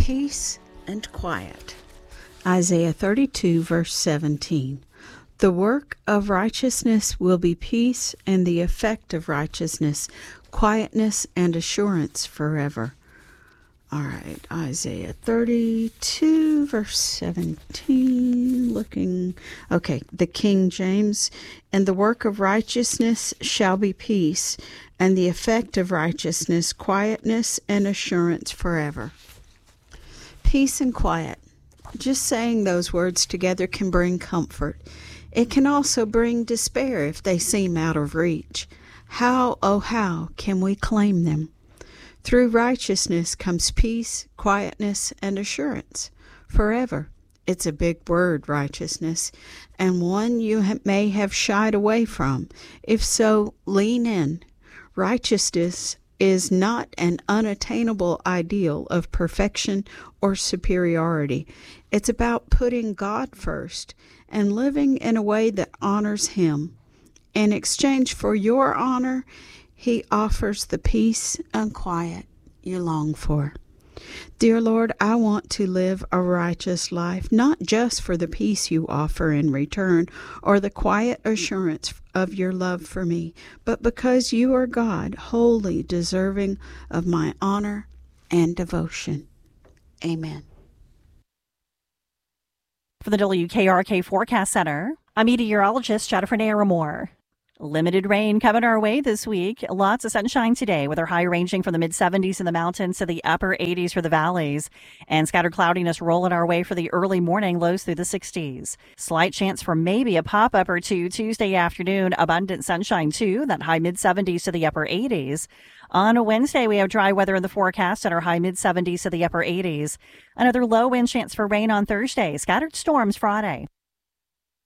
peace and quiet. Isaiah 32, verse 17. The work of righteousness will be peace, and the effect of righteousness, quietness and assurance forever. All right, Isaiah 32, verse 17, the King James. And the work of righteousness shall be peace, and the effect of righteousness, quietness and assurance forever. Peace and quiet. Just saying those words together can bring comfort. It can also bring despair if they seem out of reach. How, oh how, can we claim them? Through righteousness comes peace, quietness, and assurance. Forever. It's a big word, righteousness, and one you may have shied away from. If so, lean in. Righteousness is not an unattainable ideal of perfection or superiority. It's about putting God first and living in a way that honors Him. In exchange for your honor, He offers the peace and quiet you long for. Dear Lord, I want to live a righteous life, not just for the peace you offer in return or the quiet assurance of your love for me, but because you are God, wholly deserving of my honor and devotion. Amen. For the WKRK Forecast Center, I'm meteorologist Jennifer Naramore. Limited rain coming our way this week. Lots of sunshine today, with our high ranging from the mid-70s in the mountains to the upper 80s for the valleys. And scattered cloudiness rolling our way for the early morning, lows through the 60s. Slight chance for maybe a pop-up or two Tuesday afternoon. Abundant sunshine, too. That high mid-70s to the upper 80s. On a Wednesday, we have dry weather in the forecast at our high mid-70s to the upper 80s. Another low wind chance for rain on Thursday. Scattered storms Friday.